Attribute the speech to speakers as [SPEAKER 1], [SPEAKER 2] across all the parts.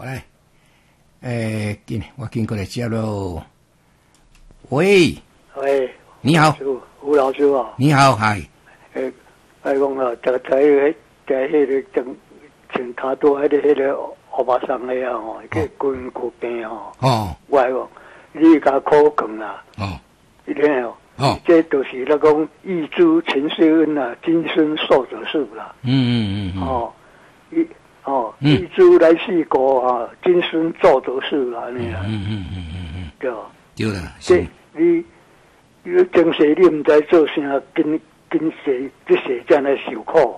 [SPEAKER 1] 来，我过来接咯。喂，你好，
[SPEAKER 2] 吴老师啊，
[SPEAKER 1] 你好，嗨。
[SPEAKER 2] 讲啊，在迄个请他多迄个欧巴桑的啊吼，去滚骨病吼。
[SPEAKER 1] 哦。
[SPEAKER 2] 我讲，你甲苦讲啦。
[SPEAKER 1] 哦。
[SPEAKER 2] 一定哦。哦。这都是那讲一株陈水恩啦，今生受者数啦。哦。一株来世过啊，今生做者数啦，你啦。对。
[SPEAKER 1] 对啦。
[SPEAKER 2] 这你前世你唔知做啥，今世这世才来受苦。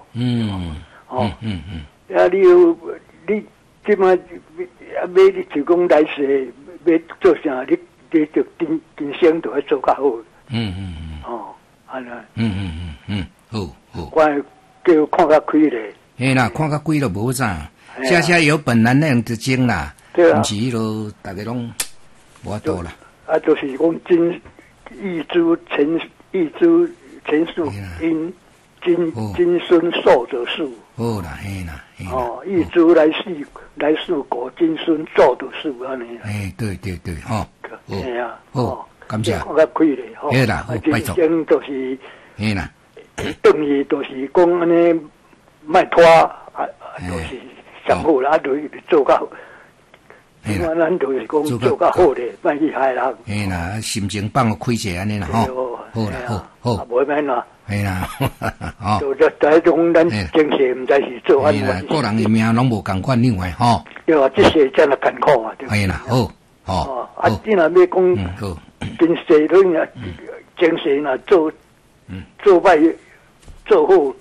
[SPEAKER 2] 啊，你即摆要你就讲来世要做啥，你就今生就要做较好。安尼。
[SPEAKER 1] 好。
[SPEAKER 2] 我叫看较开咧。
[SPEAKER 1] 嘿啦，看较开就无啥，家有本难念之经啦。对啊。毋是迄落大家拢无法度啦。
[SPEAKER 2] 啊，就是讲一株陈树因今生受者数。好
[SPEAKER 1] 啦，嘿啦。
[SPEAKER 2] 一株来世果，今生做者数安尼。
[SPEAKER 1] 对，吼。
[SPEAKER 2] 嘿啊。
[SPEAKER 1] 好，感谢。
[SPEAKER 2] 看较开咧，吼。
[SPEAKER 1] 嘿啦，好，拜托。
[SPEAKER 2] 真都是。
[SPEAKER 1] 嘿啦。
[SPEAKER 2] 等于都是讲安尼，卖拖都是上好啦，就做到。咱就是讲做较好咧，卖去害人。
[SPEAKER 1] 嘿啦，心情放开者安尼啦，吼。好啦，好。
[SPEAKER 2] 无免啦。
[SPEAKER 1] 嘿啦，吼。
[SPEAKER 2] 就在种咱经济唔知是做安怎。
[SPEAKER 1] 个人的命拢无共款，另外吼。
[SPEAKER 2] 对啊，这些真系艰苦啊。
[SPEAKER 1] 嘿啦，好。
[SPEAKER 2] 啊，你若要讲，今世恁啊，前世若做歹做好。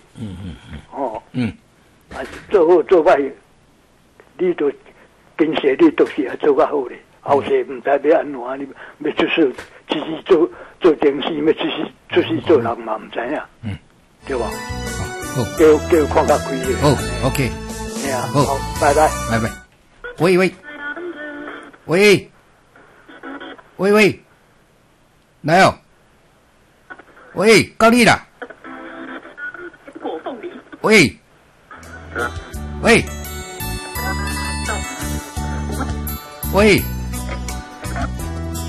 [SPEAKER 2] 啊，做好做歹，你都。今世你都是做较好咧，后世唔知要安怎，你要出世，只是做正事，要出世做人嘛唔知影，对吧？
[SPEAKER 1] 好，
[SPEAKER 2] 叫看较开咧。
[SPEAKER 1] 好 ，OK。
[SPEAKER 2] 好，拜拜。
[SPEAKER 1] 喂，来哦，喂，到你啦。
[SPEAKER 3] 果凤梨。
[SPEAKER 1] 喂。喂，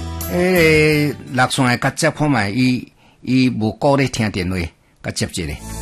[SPEAKER 1] 落线甲接看卖，伊无顾咧听电话，甲接一个。